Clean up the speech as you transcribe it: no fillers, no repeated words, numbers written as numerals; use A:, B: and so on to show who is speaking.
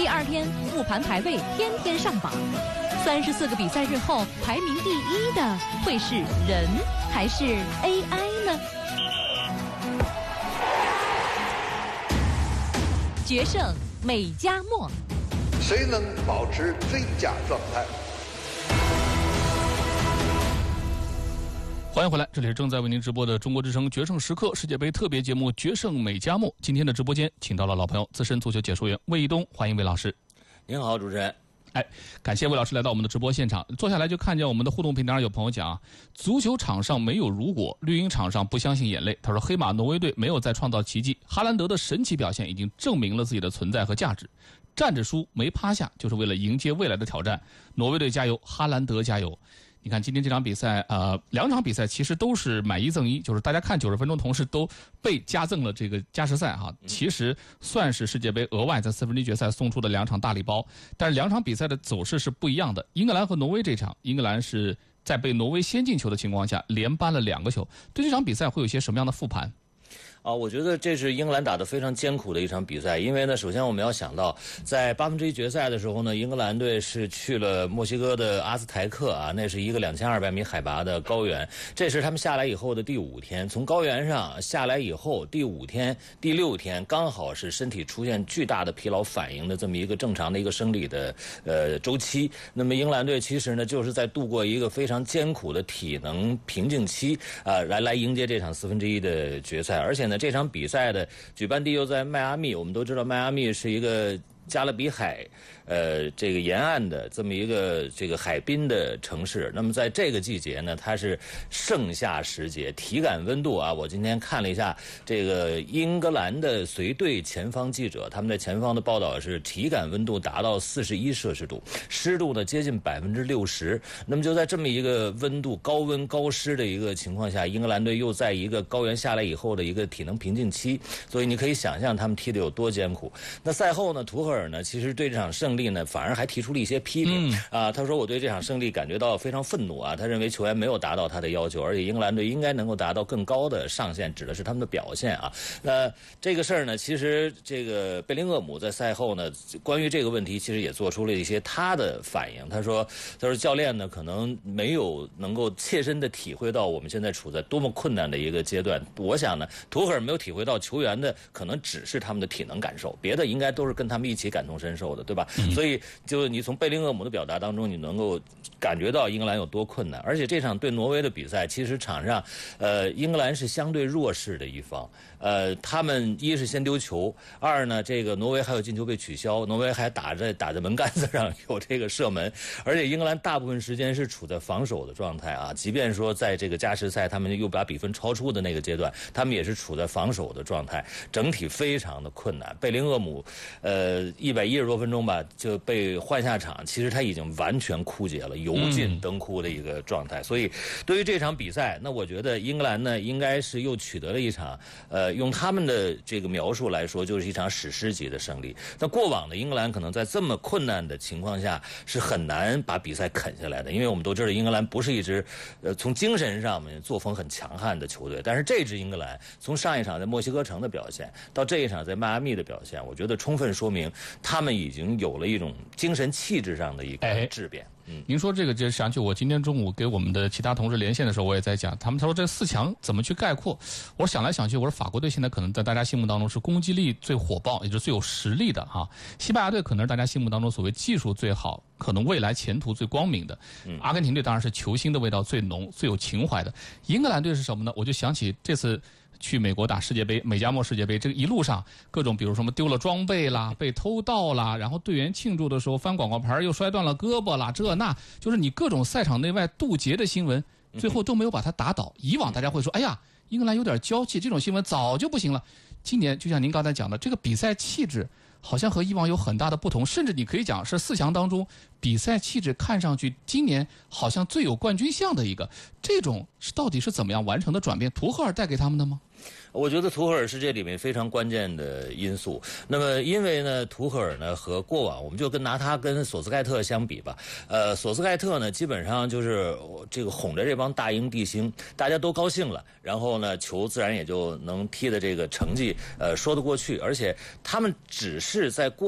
A: 2天复盘排位天天上榜，34个比赛日后排名第1的会是人还是 AI 呢？决胜美加墨，
B: 谁能保持最佳状态？
C: 欢迎回来，这里是正在为您直播的中国之声决胜时刻世界杯特别节目《决胜美加墨》。今天的直播间请到了老朋友资深足球解说员魏一东，欢迎魏老师。
D: 您好，主持人。
C: 感谢魏老师来到我们的直播现场。坐下来就看见我们的互动平台上有朋友讲啊，足球场上没有如果，绿茵场上不相信眼泪。他说黑马挪威队没有再创造奇迹，哈兰德的神奇表现已经证明了自己的存在和价值。站着输没趴下，就是为了迎接未来的挑战。挪威队加油，哈兰德加油。你看今天这场比赛2场比赛其实都是买1赠1，就是大家看90分钟同时都被加赠了这个加时赛哈，其实算是世界杯额外在4分之一决赛送出的2场大礼包。但是2场比赛的走势是不一样的。英格兰和挪威这场，英格兰是在被挪威先进球的情况下连扳了2个球。对这场比赛会有些什么样的复盘？
D: 我觉得这是英格兰打得非常艰苦的一场比赛，因为呢，首先我们要想到，在8分之一决赛的时候呢，英格兰队是去了墨西哥的阿兹台克啊，那是一个2200米海拔的高原，这是他们下来以后的第5天，从高原上下来以后，第5天、第6天，刚好是身体出现巨大的疲劳反应的这么一个正常的一个生理的周期。那么英格兰队其实呢，就是在度过一个非常艰苦的体能瓶颈期来迎接这场4分之一的决赛，而且呢，这场比赛的举办地又在迈阿密，我们都知道迈阿密是一个加勒比海这个沿岸的这么一个这个海滨的城市。那么在这个季节呢，它是盛夏时节，体感温度啊，我今天看了一下这个英格兰的随队前方记者，他们在前方的报道是体感温度达到41摄氏度，湿度呢接近60%。那么就在这么一个温度高温高湿的一个情况下，英格兰队又在一个高原下来以后的一个体能瓶颈期，所以你可以想象他们踢得有多艰苦。那赛后呢，图赫尔呢其实对这场胜利呢反而还提出了一些批评他说我对这场胜利感觉到非常愤怒啊，他认为球员没有达到他的要求，而且英格兰队应该能够达到更高的上限，指的是他们的表现啊。那这个事儿呢，其实这个贝林厄姆在赛后呢关于这个问题其实也做出了一些他的反应，他说教练呢可能没有能够切身的体会到我们现在处在多么困难的一个阶段。我想呢，图赫尔没有体会到球员的可能只是他们的体能感受，别的应该都是跟他们一起感同身受的，对吧？所以就你从贝林厄姆的表达当中，你能够感觉到英格兰有多困难。而且这场对挪威的比赛，其实场上英格兰是相对弱势的一方，他们一是先丢球，二呢这个挪威还有进球被取消，挪威还打在门杆子上有这个射门，而且英格兰大部分时间是处在防守的状态啊，即便说在这个加时赛他们又把比分超出的那个阶段，他们也是处在防守的状态，整体非常的困难。贝林厄姆110多分钟吧就被换下场，其实他已经完全枯竭了，油尽灯枯的一个状态。所以对于这场比赛，那我觉得英格兰呢应该是又取得了一场用他们的这个描述来说就是一场史诗级的胜利。那过往的英格兰可能在这么困难的情况下是很难把比赛啃下来的，因为我们都知道英格兰不是一支从精神上面作风很强悍的球队，但是这支英格兰从上一场在墨西哥城的表现到这一场在迈阿密的表现，我觉得充分说明他们已经有了一种精神气质上的一个质变。
C: 您说这个就想起我今天中午给我们的其他同事连线的时候，我也在讲，他说这4强怎么去概括？我想来想去，我说法国队现在可能在大家心目当中是攻击力最火爆，也就是最有实力的哈。西班牙队可能是大家心目当中所谓技术最好，可能未来前途最光明的。阿根廷队当然是球星的味道最浓、最有情怀的。英格兰队是什么呢？我就想起这次去美国打世界杯，美加墨世界杯，这个一路上各种比如什么丢了装备啦，被偷盗啦，然后队员庆祝的时候翻广告牌又摔断了胳膊啦，这那就是你各种赛场内外渡劫的新闻，最后都没有把他打倒。以往大家会说哎呀英格兰有点娇气，这种新闻早就不行了。今年就像您刚才讲的，这个比赛气质好像和以往有很大的不同，甚至你可以讲是4强当中比赛气质看上去今年好像最有冠军相的一个，这种到底是怎么样完成的转变？图赫尔带给他们的吗？
D: 我觉得图赫尔是这里面非常关键的因素。那么因为呢，图赫尔呢和过往我们就拿他跟索斯盖特相比吧。索斯盖特呢基本上就是这个哄着这帮大英帝星，大家都高兴了，然后呢球自然也就能踢的这个成绩说得过去，而且他们只是在过